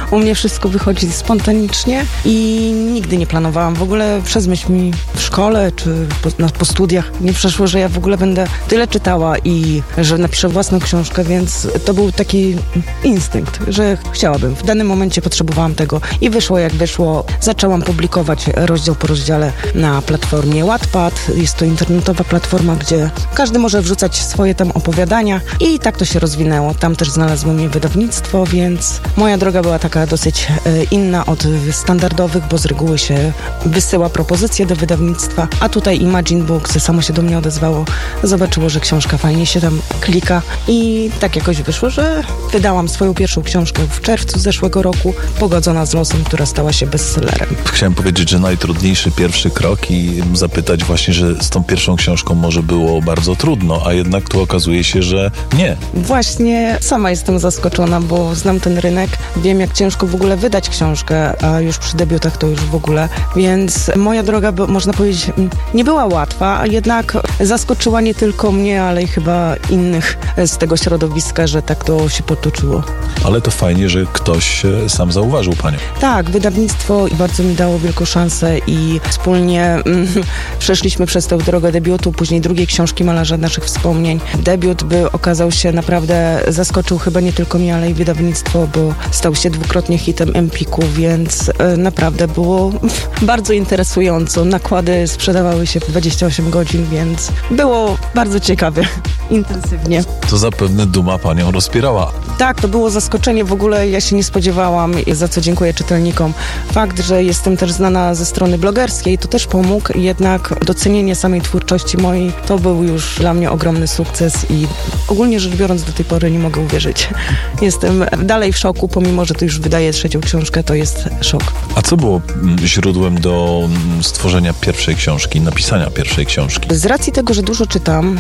U mnie wszystko wychodzi spontanicznie i nigdy nie planowałam. W ogóle przez myśl mi w szkole czy po studiach nie przeszło, że ja w ogóle będę tyle czytała i że napiszę własną książkę, więc to był taki instynkt, że chciałabym. W danym momencie potrzebowałam tego i wyszło jak wyszło. Zaczęłam publikować rozdział po rozdziale na platformie Wattpad. Jest to internetowa platforma, gdzie każdy może wrzucać swoje tam opowiadania i tak to się rozwinęło. Tam też znalazło mnie wydawnictwo, więc moja droga była taka dosyć inna od standardowych, bo z reguły się wysyła propozycje do wydawnictwa, a tutaj Imagine Books samo się do mnie odezwało, zobaczyło, że książka fajnie się tam klika i tak jakoś wyszło, że wydałam swoją pierwszą książkę w czerwcu zeszłego roku, Pogodzona z losem, która stała się bestsellerem. Chciałem powiedzieć, że najtrudniejszy pierwszy krok i zapytać właśnie, że z tą pierwszą książką może było bardzo trudno, a jednak tu okazuje się, że nie. Właśnie sama jestem zaskoczona, bo znam ten rynek, wiem jak ciężko w ogóle wydać książkę, a już przy debiutach to już w ogóle, więc moja droga, można powiedzieć, nie była łatwa, a jednak zaskoczyła nie tylko mnie, ale i chyba innych z tego środowiska, że tak to się potoczyło. Ale to fajnie, że ktoś sam zauważył panią. Tak, wydawnictwo bardzo mi dało wielką szansę i wspólnie przeszliśmy przez tę drogę debiutu, później drugiej książki Malarza naszych wspomnień. Debiut okazał się naprawdę, zaskoczył chyba nie tylko mnie, ale i wydawnictwo, bo stał się dwukrotnie hitem Empiku, więc naprawdę było bardzo interesująco. Nakłady sprzedawały się w 28 godzin, więc było bardzo ciekawie, intensywnie. To zapewne duma panią rozpierała. Tak, to było zaskoczenie, w ogóle ja się nie spodziewałam, za co dziękuję czytelnikom. Fakt, że jestem też znana ze strony blogerskiej, to też pomógł, jednak docenienie samej twórczości mojej, to był już dla mnie ogromny sukces i ogólnie rzecz biorąc do tej pory nie mogę uwierzyć. Jestem dalej w szoku, pomimo, że to już wydaję trzecią książkę, to jest szok. A co było źródłem do stworzenia pierwszej książki, napisania pierwszej książki? Z racji tego, że dużo czytam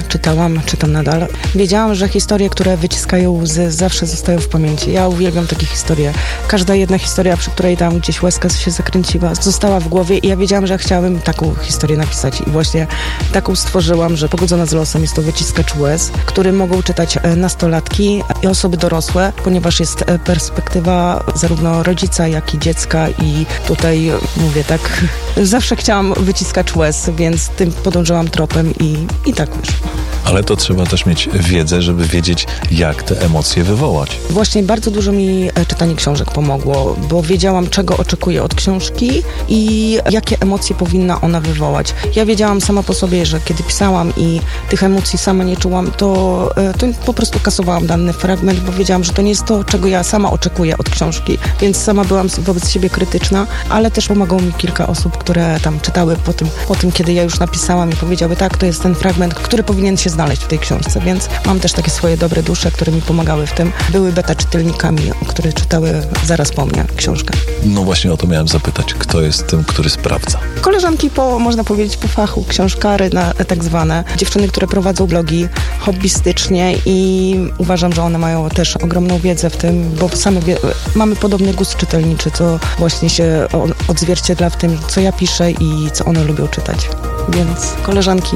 nadal, wiedziałam, że historie, które wyciskają łzy, zawsze zostają w pamięci. Ja uwielbiam takie historie. Każda jedna historia, przy której tam gdzieś łezka się zakręciła, została w głowie i ja wiedziałam, że chciałabym taką historię napisać i właśnie taką stworzyłam, że Pogodzona z losem jest to wyciskacz łez, który mogą czytać nastolatki i osoby dorosłe, ponieważ jest perspektywa zarówno rodzica, jak i dziecka i tutaj mówię tak, zawsze chciałam wyciskać łez, więc tym podążyłam tropem i tak wyszło. Ale to trzeba też mieć wiedzę, żeby wiedzieć, jak te emocje wywołać. Właśnie bardzo dużo mi czytanie książek pomogło, bo wiedziałam, czego oczekuję od książki i jakie emocje powinna ona wywołać. Ja wiedziałam sama po sobie, że kiedy pisałam i tych emocji sama nie czułam, to po prostu kasowałam dany fragment, bo wiedziałam, że to nie jest to, czego ja sama oczekuję od książki, więc sama byłam wobec siebie krytyczna, ale też pomagało mi kilka osób, które tam czytały po tym, kiedy ja już napisałam i powiedziały, tak, to jest ten fragment, który powinien się znaleźć w tej książce, więc mam też takie swoje dobre dusze, które mi pomagały w tym. Były beta czytelnikami, które czytały zaraz po mnie książkę. No właśnie o to miałem zapytać, kto jest tym, który sprawdza? Koleżanki można powiedzieć po fachu, książkary tak zwane, dziewczyny, które prowadzą blogi hobbystycznie i uważam, że one mają też ogromną wiedzę w tym, bo same mamy podobny gust czytelniczy, co właśnie się odzwierciedla w tym, co ja piszę i co one lubią czytać. Więc koleżanki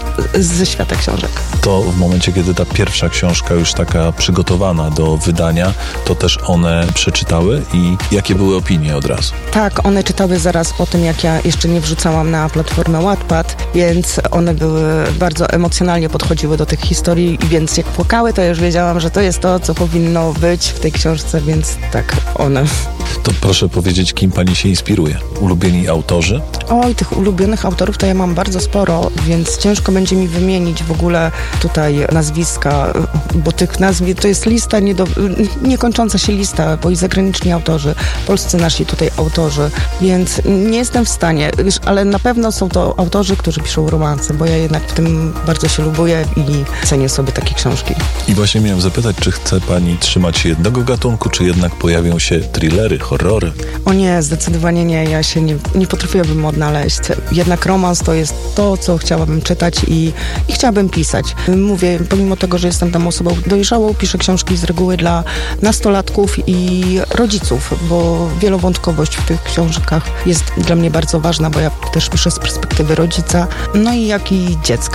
ze świata książek. To w momencie, kiedy ta pierwsza książka już taka przygotowana do wydania, to też one przeczytały i jakie były opinie od razu? Tak, one czytały zaraz po tym, jak ja jeszcze nie wrzucałam na platformę Wattpad, więc one bardzo emocjonalnie podchodziły do tych historii, więc jak płakały, to już wiedziałam, że to jest to, co powinno być w tej książce, więc tak, one. To proszę powiedzieć, kim pani się inspiruje? Ulubieni autorzy? Oj, tych ulubionych autorów to ja mam bardzo sporo, więc ciężko będzie mi wymienić w ogóle tutaj nazwiska, bo tych nazw to jest lista, niekończąca się lista, bo i zagraniczni autorzy, polscy nasi tutaj autorzy, więc nie jestem w stanie, ale na pewno są to autorzy, którzy piszą romanse, bo ja jednak w tym bardzo się lubuję i cenię sobie takie książki. I właśnie miałem zapytać, czy chce pani trzymać się jednego gatunku, czy jednak pojawią się thrillery, horrory? O nie, zdecydowanie nie, ja się nie potrafiłabym odnaleźć. Jednak romans to jest to, co chciałabym czytać i chciałabym pisać. Mówię, pomimo tego, że jestem tam osobą dojrzałą, piszę książki z reguły dla nastolatków i rodziców, bo wielowątkowość w tych książkach jest dla mnie bardzo ważna, bo ja też piszę z perspektywy rodzica, no i jak i dziecka.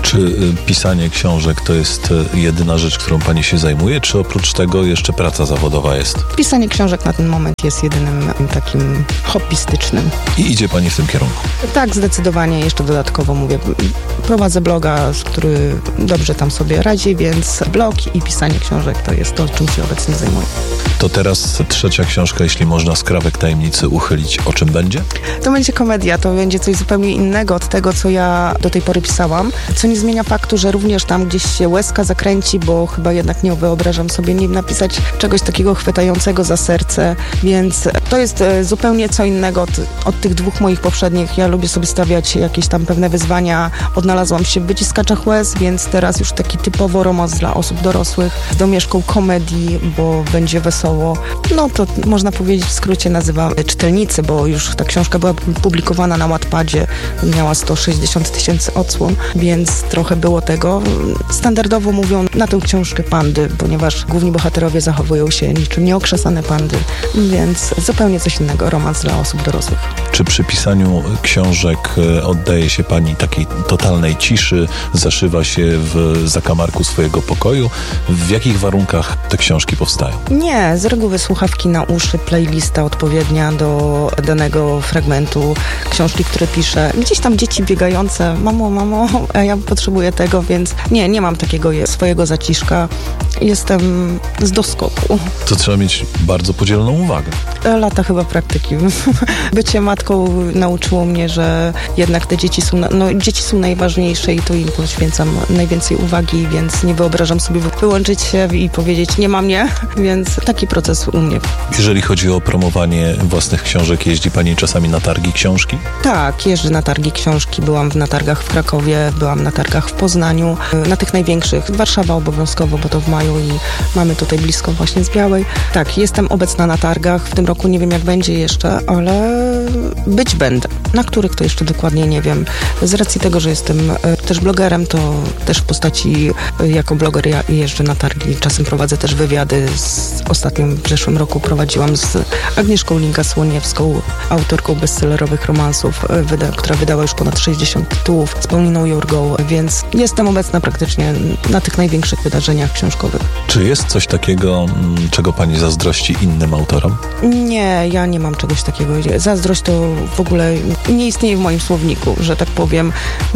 Czy pisanie książek to jest jedyna rzecz, którą pani się zajmuje, czy oprócz tego jeszcze praca zawodowa jest? Pisanie książek na ten moment jest jedynym takim hobbystycznym. I idzie pani w tym kierunku? Tak, zdecydowanie. Jeszcze dodatkowo mówię, prowadzę bloga, który dobrze tam sobie radzi, więc blog i pisanie książek to jest to, czym się obecnie zajmuję. To teraz trzecia książka, jeśli można skrawek tajemnicy uchylić. O czym będzie? To będzie komedia, to będzie coś zupełnie innego od tego, co ja do tej pory pisałam, co nie zmienia faktu, że również tam gdzieś się łezka zakręci, bo chyba jednak nie wyobrażam sobie nie napisać czegoś takiego chwytającego za serce, więc to jest zupełnie co innego od tych dwóch moich poprzednich. Ja lubię sobie stawiać jakieś tam pewne wyzwania. Odnalazłam się w wyciskaczach łez, więc teraz już taki typowo romans dla osób dorosłych z domieszką komedii, bo będzie wesoło. No to można powiedzieć w skrócie nazywa Czytelnicy, bo już ta książka była publikowana na Wattpadzie, miała 160 000 odsłon, więc trochę było tego. Standardowo mówią na tę książkę pandy, ponieważ główni bohaterowie zachowują się niczym nieokrzesane pandy, więc zupełnie coś innego, romans dla osób dorosłych. Czy przy pisaniu książek oddaje się pani takiej totalnej ciszy, zaszywa się w zakamarku swojego pokoju? W jakich warunkach te książki powstają? Nie, z reguły słuchawki na uszy, playlista odpowiednia do danego fragmentu książki, które piszę. Gdzieś tam dzieci biegające, mamo, a ja potrzebuję tego, więc nie mam takiego swojego zaciszka. Jestem z doskoku. To trzeba mieć bardzo podzieloną uwagę. Lata chyba praktyki. Bycie matką nauczyło mnie, że jednak te dzieci są najważniejsze i to im poświęcam najwięcej uwagi, więc nie wyobrażam sobie wyłączyć się i powiedzieć nie ma mnie, więc taki proces u mnie. Jeżeli chodzi o promowanie własnych książek, jeździ pani czasami na targi książki? Tak, jeżdżę na targi książki. Byłam na targach w Krakowie, byłam na targach w Poznaniu, na tych największych. Warszawa obowiązkowo, bo to w maju i mamy tutaj blisko właśnie z Białej. Tak, jestem obecna na targach. W tym roku nie wiem, jak będzie jeszcze, ale być będę. Na których to jeszcze dokładnie nie wiem. Z racji tego, że jestem też blogerem, to też w postaci jako bloger ja jeżdżę na targi. Czasem prowadzę też wywiady. Ostatnio w zeszłym roku prowadziłam z Agnieszką Linka-Słoniewską, autorką bestsellerowych romansów, która wydała już ponad 60 tytułów, z Pauliną Jurgą, więc jestem obecna praktycznie na tych największych wydarzeniach książkowych. Czy jest coś takiego, czego pani zazdrości innym autorom? Nie, ja nie mam czegoś takiego. Zazdrość to w ogóle nie istnieje w moim słowniku, że tak powiem,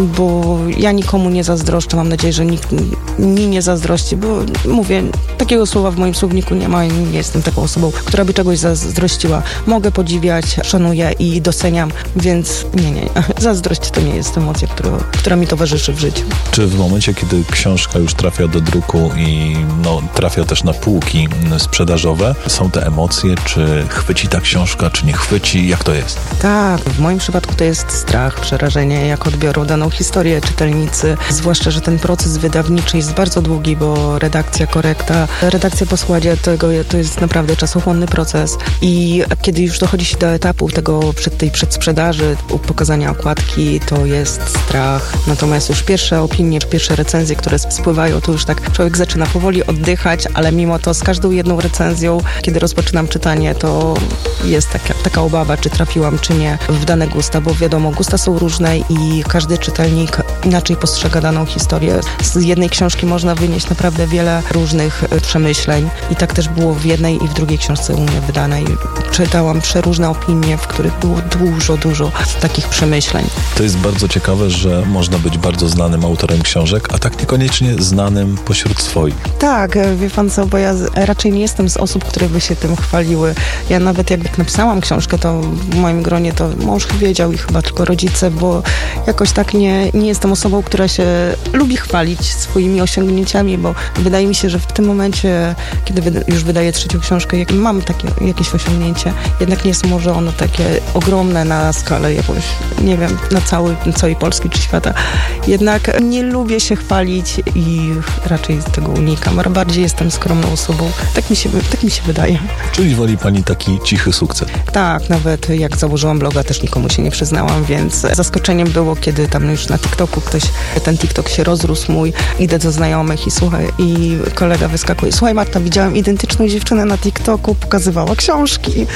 bo ja nikomu nie zazdroszczę. Mam nadzieję, że nikt mi nie zazdrości, bo mówię, takiego słowa w moim słowniku nie ma i nie jestem taką osobą, która by czegoś zazdrościła. Mogę podziwiać, szanuję i doceniam, więc nie. Zazdrość to nie jest emocja, która mi towarzyszy w życiu. Czy w momencie, kiedy książka już trafia do druku i trafia też na półki sprzedażowe, są te emocje, czy chwyci ta książka, czy nie chwyci? Jak to jest? Tak, w moim przypadku to jest strach, przerażenie, jak odbiorą daną historię czytelnicy, zwłaszcza, że ten proces wydawniczy jest bardzo długi, bo redakcja, korekta, redakcja po składzie to jest naprawdę czasochłonny proces i kiedy już dochodzi się do etapu tej przedsprzedaży, pokazania okładki, to jest strach. Natomiast już pierwsze opinie, pierwsze recenzje, które spływają, to już tak człowiek zaczyna powoli oddychać, ale mimo to z każdą jedną recenzją, kiedy rozpoczynam czytanie, to jest taka obawa, czy trafiłam, czy nie w dane gusta, bo wiadomo, gusta są różne i każdy czytelnik inaczej postrzega daną historię. Z jednej książki można wynieść naprawdę wiele różnych przemyśleń i tak też było w jednej i w drugiej książce u mnie wydanej. Czytałam przeróżne opinie, w których było dużo takich przemyśleń. To jest bardzo ciekawe, że można być bardzo znanym autorem książek, a tak niekoniecznie znanym pośród swoich. Tak, wie pan co, bo ja raczej nie jestem z osób, które by się tym chwaliły. Ja nawet jak napisałam książkę, to w moim gronie to mąż wiedział i chyba tylko rodzice, bo jakoś tak nie jestem osobą, która się lubi chwalić swoimi osiągnięciami, bo wydaje mi się, że w tym momencie, kiedy już wydaję trzecią książkę, mam takie jakieś osiągnięcie, jednak nie jest może ono takie ogromne na skalę jakąś, nie wiem, na całej Polski czy świata. Jednak nie lubię się chwalić i raczej tego unikam. Bardziej jestem skromną osobą. Tak mi się wydaje. Czyli woli pani taki cichy sukces? Tak, nawet jak założyłam bloga, też nikomu się nie przyznałam, więc zaskoczeniem było, kiedy tam już na TikToku ten TikTok się rozrósł mój, idę do znajomych i kolega wyskakuje. Słuchaj Marta, widziałam identyczną dziewczynę na TikToku, pokazywała książki.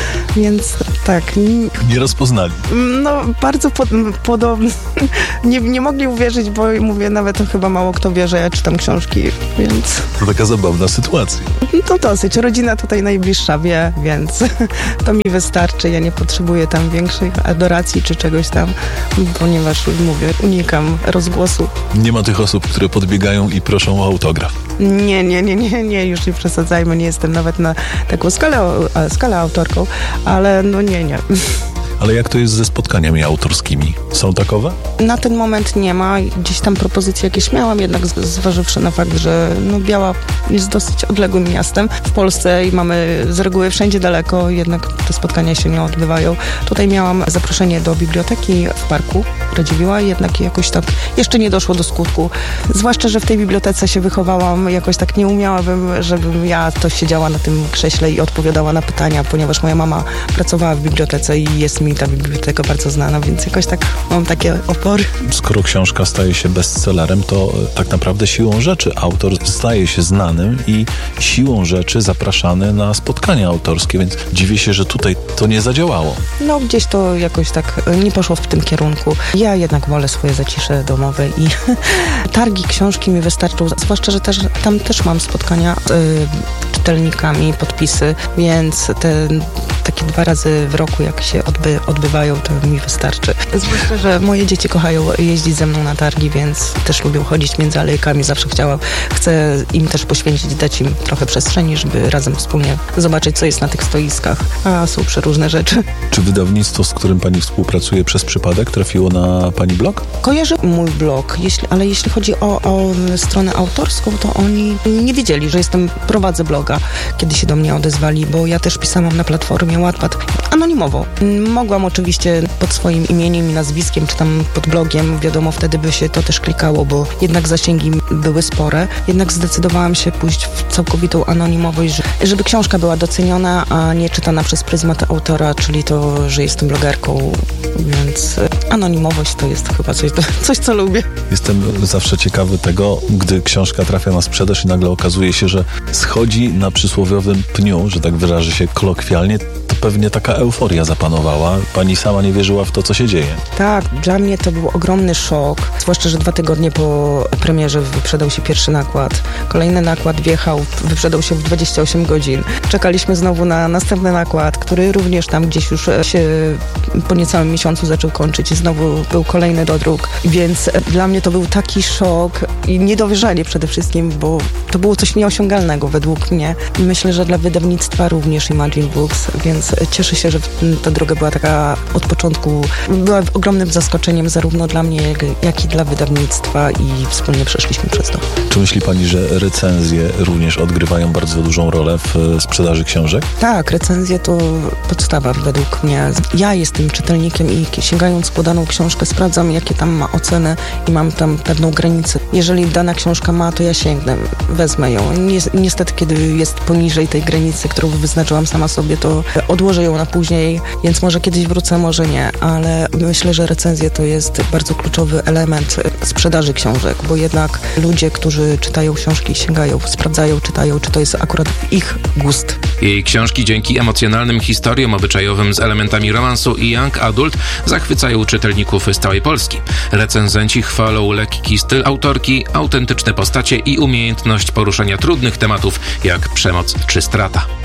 Więc tak. Nie rozpoznali. No, bardzo podobne. Nie mogli uwierzyć, bo mówię, nawet to chyba mało kto wie, że ja czytam książki, więc... To taka zabawna sytuacja. To dosyć. Rodzina tutaj najbliższa wie, więc to mi wystarczy. Ja nie potrzebuję tam większych adoracji czy czegoś tam, ponieważ, mówię, unikam rozgłosu. Nie ma tych osób, które podbiegają i proszą o autograf. Nie, już nie przesadzajmy, nie jestem nawet na taką skalę autorką, ale no nie. Ale jak to jest ze spotkaniami autorskimi? Są takowe? Na ten moment nie ma. Gdzieś tam propozycje jakieś miałam, jednak zważywszy na fakt, że Biała jest dosyć odległym miastem w Polsce i mamy z reguły wszędzie daleko, jednak te spotkania się nie odbywają. Tutaj miałam zaproszenie do biblioteki w parku Radziwiłła, jednak jakoś tak jeszcze nie doszło do skutku. Zwłaszcza, że w tej bibliotece się wychowałam, jakoś tak nie umiałabym, żebym ja to siedziała na tym krześle i odpowiadała na pytania, ponieważ moja mama pracowała w bibliotece i jest mi ta biblioteka bardzo znana, więc jakoś tak mam takie opory. Skoro książka staje się bestsellerem, to tak naprawdę siłą rzeczy autor staje się znanym i siłą rzeczy zapraszany na spotkania autorskie, więc dziwię się, że tutaj to nie zadziałało. No gdzieś to jakoś tak nie poszło w tym kierunku. Ja jednak wolę swoje zacisze domowe i targi książki mi wystarczą, zwłaszcza, że tam też mam spotkania z czytelnikami, podpisy, więc te takie 2 razy w roku, jak się odbywają, to mi wystarczy. Zwłaszcza, że moje dzieci kochają jeździć ze mną na targi, więc też lubią chodzić między alejkami. Zawsze chcę im też poświęcić, dać im trochę przestrzeni, żeby razem wspólnie zobaczyć, co jest na tych stoiskach. A są przeróżne rzeczy. Czy wydawnictwo, z którym pani współpracuje, przez przypadek trafiło na pani blog? Kojarzę mój blog, ale jeśli chodzi o stronę autorską, to oni nie wiedzieli, że prowadzę bloga, kiedy się do mnie odezwali, bo ja też pisałam na platformie Wattpad anonimowo. Mogłam oczywiście pod swoim imieniem i nazwiskiem, czy tam pod blogiem, wiadomo, wtedy by się to też klikało, bo jednak zasięgi były spore. Jednak zdecydowałam się pójść w całkowitą anonimowość, żeby książka była doceniona, a nie czytana przez pryzmat autora, czyli to, że jestem blogerką, więc anonimowość to jest chyba coś, co lubię. Jestem zawsze ciekawy tego, gdy książka trafia na sprzedaż i nagle okazuje się, że schodzi na przysłowiowym pniu, że tak wyrażę się kolokwialnie, to pewnie taka euforia zapanowała. Pani sama nie wierzyła w to, co się dzieje. Tak, dla mnie to był ogromny szok, zwłaszcza, że 2 tygodnie po premierze wyprzedał się pierwszy nakład. Kolejny nakład wjechał, wyprzedał się w 28 godzin. Czekaliśmy znowu na następny nakład, który również tam gdzieś już się po niecałym miesiącu zaczął kończyć i znowu był kolejny dodruk, więc dla mnie to był taki szok i niedowierzanie przede wszystkim, bo to było coś nieosiągalnego według mnie. Myślę, że dla wydawnictwa również Imagine Books, więc cieszę się, że ta droga była taka od początku, była ogromnym zaskoczeniem zarówno dla mnie, jak i dla wydawnictwa i wspólnie przeszliśmy przez to. Czy myśli pani, że recenzje również odgrywają bardzo dużą rolę w sprzedaży książek? Tak, recenzje to podstawa według mnie. Ja jestem czytelnikiem i sięgając po daną książkę sprawdzam, jakie tam ma oceny i mam tam pewną granicę. Jeżeli dana książka ma, to ja sięgnę, wezmę ją. Niestety, kiedy jest poniżej tej granicy, którą wyznaczyłam sama sobie, to odłożę ją na później, więc może kiedyś wrócę, może nie, ale myślę, że recenzje to jest bardzo kluczowy element sprzedaży książek, bo jednak ludzie, którzy czytają książki, sięgają, sprawdzają, czytają, czy to jest akurat w ich gust. Jej książki dzięki emocjonalnym historiom obyczajowym z elementami romansu i young adult zachwycają czytelników z całej Polski. Recenzenci chwalą lekki styl autorki, autentyczne postacie i umiejętność poruszania trudnych tematów jak przemoc czy strata.